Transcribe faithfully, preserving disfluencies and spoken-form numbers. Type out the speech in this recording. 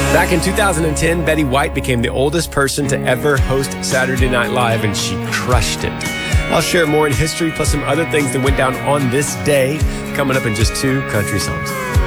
Back in two thousand ten, Betty White became the oldest person to ever host Saturday Night Live, and she crushed it. I'll share more in history, plus some other things that went down on this day, coming up in just two country songs.